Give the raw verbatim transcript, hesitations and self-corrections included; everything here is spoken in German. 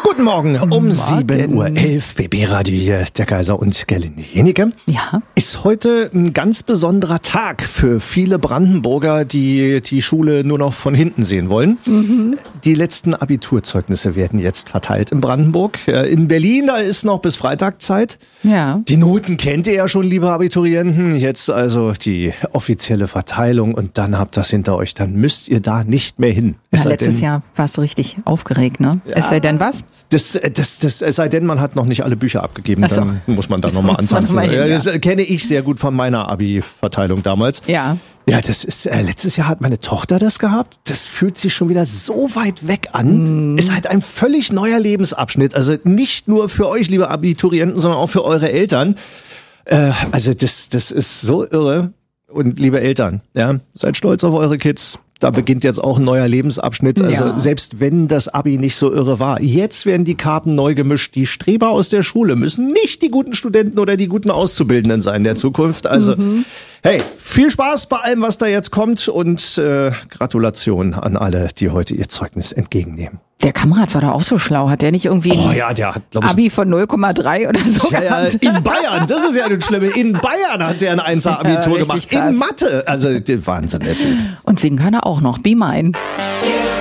Guten Morgen um sieben Uhr elf, B B-Radio hier, der Kaiser und Gerlinde Jenike. Ja. Ist heute ein ganz besonderer Tag für viele Brandenburger, die die Schule nur noch von hinten sehen wollen. Mhm. Die letzten Abiturzeugnisse werden jetzt verteilt in Brandenburg. In Berlin, da ist noch bis Freitag Zeit. Ja. Die Noten kennt ihr ja schon, liebe Abiturienten. Jetzt also die offizielle Verteilung und dann habt das hinter euch. Dann müsst ihr da nicht mehr hin. Ja, letztes denn, Jahr warst du richtig aufgeregt, ne? Ja, es sei denn was? Das, das, das, es sei denn, man hat noch nicht alle Bücher abgegeben, so. Dann muss man da nochmal antanzen. Noch mal hin, ja. Das kenne ich sehr gut von meiner Abi-Verteilung damals. Ja. Ja, das ist, äh, letztes Jahr hat meine Tochter das gehabt. Das fühlt sich schon wieder so weit weg an. Mm. Ist halt ein völlig neuer Lebensabschnitt. Also nicht nur für euch, liebe Abiturienten, sondern auch für eure Eltern. Äh, also das, das ist so irre. Und liebe Eltern, ja, seid stolz auf eure Kids. Da beginnt jetzt auch ein neuer Lebensabschnitt. Also ja. Selbst wenn das Abi nicht so irre war, jetzt werden die Karten neu gemischt. Die Streber aus der Schule müssen nicht die guten Studenten oder die guten Auszubildenden sein der Zukunft. Also mhm. Hey, viel Spaß bei allem, was da jetzt kommt und äh, Gratulation an alle, die heute ihr Zeugnis entgegennehmen. Der Kamerad war da auch so schlau. Hat der nicht irgendwie oh, ja, der hat, glaub ich, Abi von null Komma drei oder so ja, ja, in Bayern, das ist ja das Schlimme. In Bayern hat der ein Einser-Abitur ja, gemacht. Krass. In Mathe. Also Wahnsinn. Und singen kann er auch noch. Be mine.